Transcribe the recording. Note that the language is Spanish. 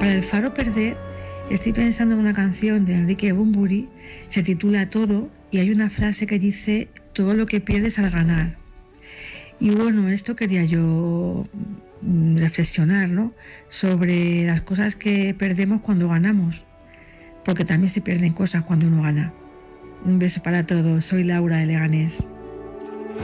Para el faro perder, estoy pensando en una canción de Enrique Bunbury, se titula Todo, y hay una frase que dice: todo lo que pierdes al ganar. Y bueno, esto quería yo reflexionar, ¿no? Sobre las cosas que perdemos cuando ganamos, porque también se pierden cosas cuando uno gana. Un beso para todos, soy Laura de Leganés.